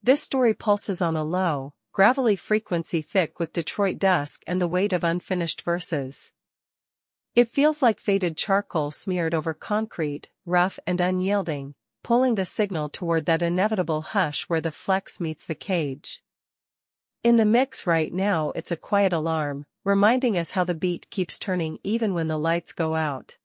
This story pulses on a low, gravelly frequency thick with Detroit dusk and the weight of unfinished verses. It feels like faded charcoal smeared over concrete, rough and unyielding, pulling the signal toward that inevitable hush where the flex meets the cage. In the mix right now it's a quiet alarm, reminding us how the beat keeps turning even when the lights go out.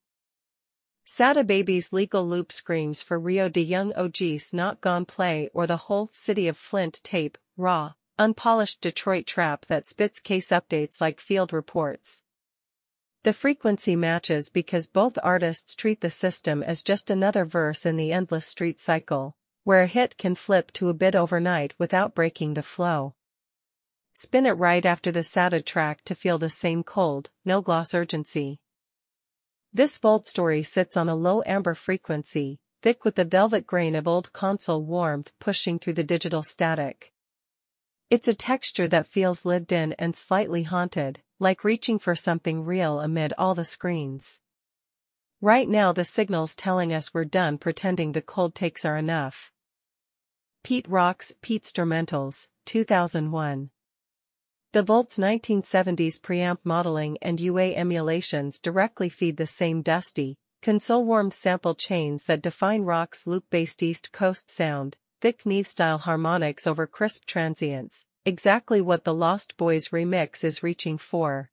Sada Baby's legal loop screams for Rio de Young OG's Not Gone Play or the whole City of Flint tape, raw, unpolished Detroit trap that spits case updates like field reports. The frequency matches because both artists treat the system as just another verse in the endless street cycle, where a hit can flip to a bit overnight without breaking the flow. Spin it right after the Sada track to feel the same cold, no-gloss urgency. This bold story sits on a low amber frequency, thick with the velvet grain of old console warmth pushing through the digital static. It's a texture that feels lived in and slightly haunted, like reaching for something real amid all the screens. Right now the signal's telling us we're done pretending the cold takes are enough. Pete Rock's Peteinstrumentals, 2001. The Volt's 1970s preamp modeling and UA emulations directly feed the same dusty, console-warmed sample chains that define rock's loop-based East Coast sound, thick Neve-style harmonics over crisp transients, exactly what the Lost Boys remix is reaching for.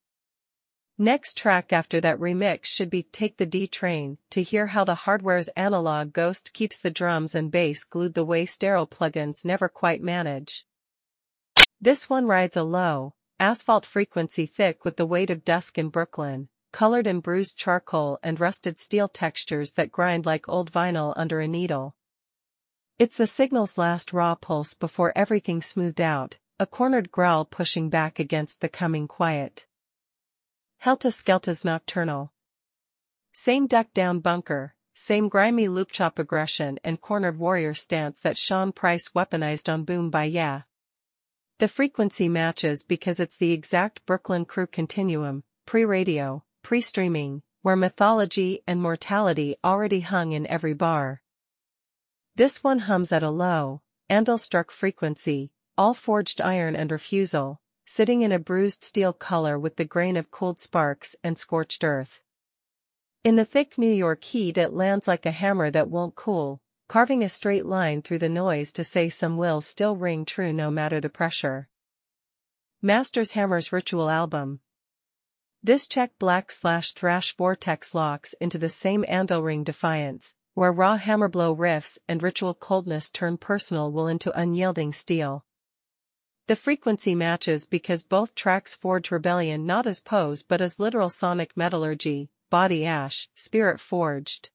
Next track after that remix should be Take the D Train, to hear how the hardware's analog ghost keeps the drums and bass glued the way stereo plugins never quite manage. This one rides a low, asphalt frequency thick with the weight of dusk in Brooklyn, colored in bruised charcoal and rusted steel textures that grind like old vinyl under a needle. It's the signal's last raw pulse before everything smoothed out, a cornered growl pushing back against the coming quiet. Helta Skelta's Nocturnal. Same duck-down bunker, same grimy loop chop aggression and cornered warrior stance that Sean Price weaponized on Boom Bye Yeah. The frequency matches because it's the exact Brooklyn crew continuum, pre-radio, pre-streaming, where mythology and mortality already hung in every bar. This one hums at a low, anvil-struck frequency, all forged iron and refusal, sitting in a bruised steel color with the grain of cooled sparks and scorched earth. In the thick New York heat it lands like a hammer that won't cool, carving a straight line through the noise to say some will still ring true no matter the pressure. Masters Hammer's Ritual Album. This Czech black/thrash vortex locks into the same anvil ring defiance, where raw hammerblow riffs and ritual coldness turn personal will into unyielding steel. The frequency matches because both tracks forge rebellion not as pose but as literal sonic metallurgy, body ash, spirit forged.